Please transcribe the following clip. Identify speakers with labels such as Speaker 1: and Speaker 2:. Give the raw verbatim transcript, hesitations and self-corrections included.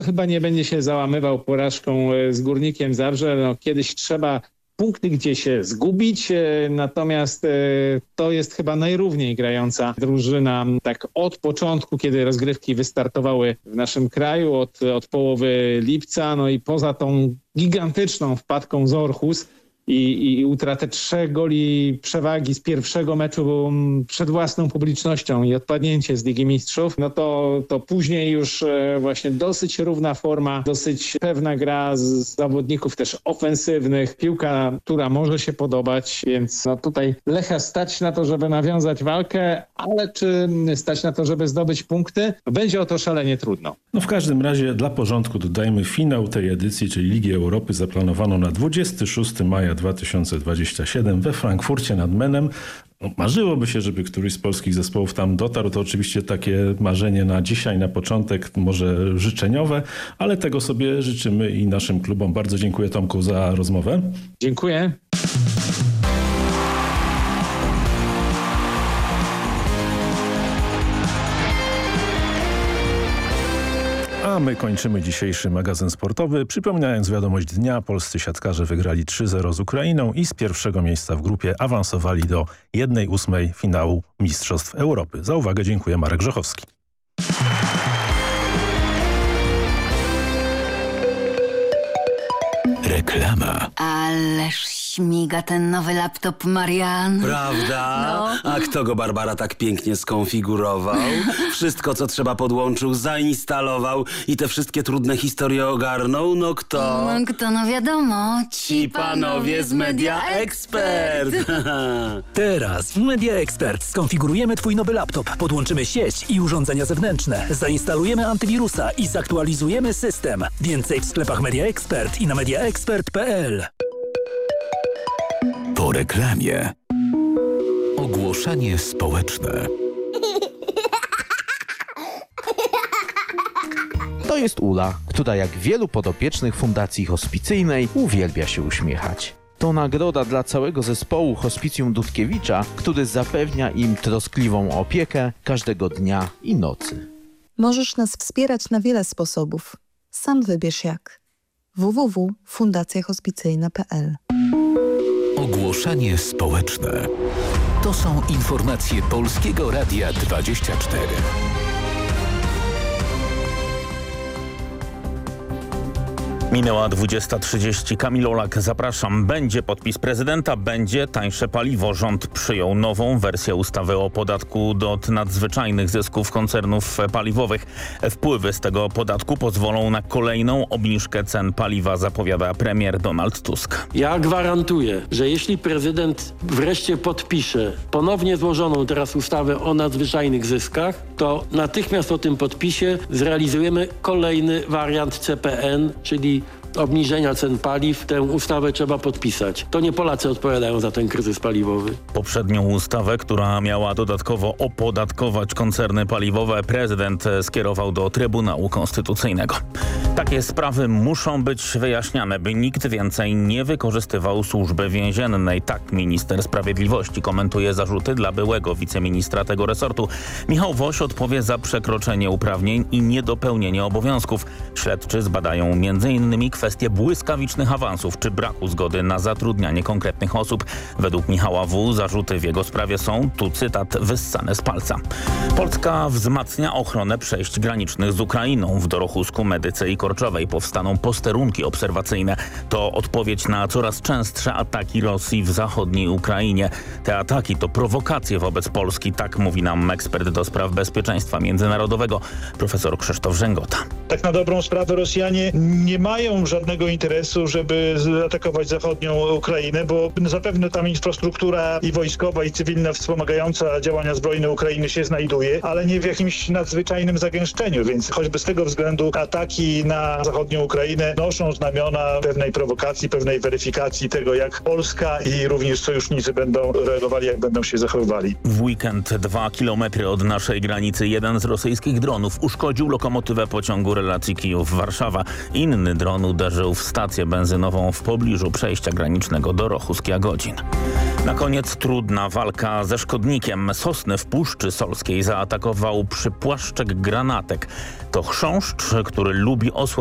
Speaker 1: chyba nie będzie się załamywał porażką z Górnikiem Zabrze. No, kiedyś trzeba punkty gdzie się zgubić, natomiast to jest chyba najrówniej grająca drużyna tak od początku, kiedy rozgrywki wystartowały w naszym kraju, od, od połowy lipca, no i poza tą gigantyczną wpadką z Orhus i, i utratę trzech goli przewagi z pierwszego meczu przed własną publicznością i odpadnięcie z Ligi Mistrzów, no to, to później już właśnie dosyć równa forma, dosyć pewna gra z zawodników też ofensywnych, piłka, która może się podobać, więc no tutaj Lecha stać na to, żeby nawiązać walkę, ale czy stać na to, żeby zdobyć punkty? Będzie o to szalenie trudno.
Speaker 2: No w każdym razie dla porządku dodajmy, finał tej edycji, czyli Ligi Europy, zaplanowano na dwudziestego szóstego maja dwa tysiące dwudziestego siódmego we Frankfurcie nad Menem. No, marzyłoby się, żeby któryś z polskich zespołów tam dotarł. To oczywiście takie marzenie na dzisiaj, na początek, może życzeniowe, ale tego sobie życzymy i naszym klubom. Bardzo dziękuję, Tomku, za rozmowę.
Speaker 1: Dziękuję.
Speaker 2: A my kończymy dzisiejszy magazyn sportowy. Przypominając wiadomość dnia, polscy siatkarze wygrali trzy zero z Ukrainą i z pierwszego miejsca w grupie awansowali do jednej ósmej finału Mistrzostw Europy. Za uwagę dziękuję, Marek Grzechowski.
Speaker 3: Reklama.
Speaker 4: Ależ śmiga ten nowy laptop, Marian.
Speaker 3: Prawda? No. A kto go, Barbara, tak pięknie skonfigurował? Wszystko, co trzeba, podłączył, zainstalował i te wszystkie trudne historie ogarnął? No kto?
Speaker 4: No kto, no wiadomo.
Speaker 3: Ci panowie z Media Expert.
Speaker 5: Teraz w Media Expert skonfigurujemy twój nowy laptop, podłączymy sieć i urządzenia zewnętrzne, zainstalujemy antywirusa i zaktualizujemy system. Więcej w sklepach Media Expert i na mediaexpert kropka p l.
Speaker 3: Po reklamie. Ogłoszenie społeczne.
Speaker 6: To jest Ula, która jak wielu podopiecznych Fundacji Hospicyjnej uwielbia się uśmiechać. To nagroda dla całego zespołu Hospicjum Dudkiewicza, który zapewnia im troskliwą opiekę każdego dnia i nocy.
Speaker 7: Możesz nas wspierać na wiele sposobów. Sam wybierz jak. w w w kropka fundacja hospicyjna kropka p l.
Speaker 3: Ogłoszenie społeczne. To są informacje Polskiego Radia dwadzieścia cztery.
Speaker 8: Minęła dwudziesta trzydzieści. Kamil Olak, zapraszam. Będzie podpis prezydenta, będzie tańsze paliwo. Rząd przyjął nową wersję ustawy o podatku od nadzwyczajnych zysków koncernów paliwowych. Wpływy z tego podatku pozwolą na kolejną obniżkę cen paliwa, zapowiada premier Donald Tusk.
Speaker 9: Ja gwarantuję, że jeśli prezydent wreszcie podpisze ponownie złożoną teraz ustawę o nadzwyczajnych zyskach, to natychmiast po tym podpisie zrealizujemy kolejny wariant C P N, czyli obniżenia cen paliw. Tę ustawę trzeba podpisać. To nie Polacy odpowiadają za ten kryzys paliwowy.
Speaker 8: Poprzednią ustawę, która miała dodatkowo opodatkować koncerny paliwowe, prezydent skierował do Trybunału Konstytucyjnego. Takie sprawy muszą być wyjaśniane, by nikt więcej nie wykorzystywał służby więziennej. Tak minister sprawiedliwości komentuje zarzuty dla byłego wiceministra tego resortu. Michał Woś odpowie za przekroczenie uprawnień i niedopełnienie obowiązków. Śledczy zbadają między innymi kwestie błyskawicznych awansów czy braku zgody na zatrudnianie konkretnych osób. Według Michała W. zarzuty w jego sprawie są, tu cytat, wyssane z palca. Polska wzmacnia ochronę przejść granicznych z Ukrainą. W Dorochusku, Medyce i Korczowej powstaną posterunki obserwacyjne. To odpowiedź na coraz częstsze ataki Rosji w zachodniej Ukrainie. Te ataki to prowokacje wobec Polski, tak mówi nam ekspert do spraw bezpieczeństwa międzynarodowego, profesor Krzysztof Rzęgota.
Speaker 10: Tak na dobrą sprawę Rosjanie nie mają żadnego interesu, żeby zaatakować zachodnią Ukrainę, bo zapewne tam infrastruktura i wojskowa, i cywilna wspomagająca działania zbrojne Ukrainy się znajduje, ale nie w jakimś nadzwyczajnym zagęszczeniu, więc choćby z tego względu ataki na zachodnią Ukrainę noszą znamiona pewnej prowokacji, pewnej weryfikacji tego, jak Polska i również sojusznicy będą reagowali, jak będą się zachowywali.
Speaker 8: W weekend dwa kilometry od naszej granicy jeden z rosyjskich dronów uszkodził lokomotywę pociągu relacji Kijów-Warszawa. Inny dron uderzył w stację benzynową w pobliżu przejścia granicznego Dorochus-Jagodzin. Na koniec trudna walka ze szkodnikiem. Sosny w Puszczy Solskiej zaatakował przypłaszczek granatek. To chrząszcz, który lubi osła